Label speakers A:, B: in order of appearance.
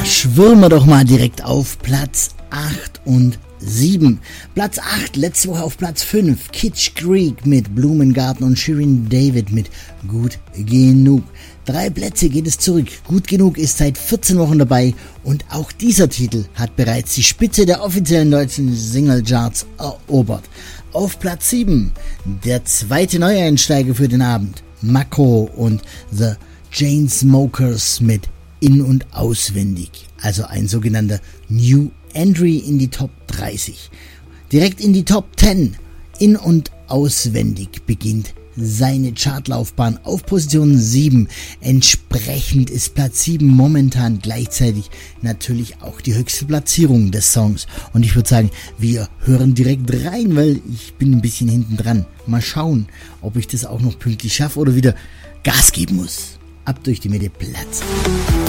A: schwirren wir doch mal direkt auf Platz 8 und 7. Platz 8, letzte Woche auf Platz 5, Kitsch Creek mit Blumengarten und Shirin David mit Gut Genug. 3 Plätze geht es zurück. Gut Genug ist seit 14 Wochen dabei und auch dieser Titel hat bereits die Spitze der offiziellen deutschen Singlecharts erobert. Auf Platz 7, der zweite Neueinsteiger für den Abend, Mako und The Chainsmokers mit In- und Auswendig, also ein sogenannter New Entry in die Top 30. Direkt in die Top 10, In- und Auswendig, beginnt seine Chartlaufbahn auf Position 7. Entsprechend ist Platz 7 momentan gleichzeitig natürlich auch die höchste Platzierung des Songs. Und ich würde sagen, wir hören direkt rein, weil ich bin ein bisschen hinten dran. Mal schauen, ob ich das auch noch pünktlich schaffe oder wieder Gas geben muss. Ab durch die Mitte, Platz.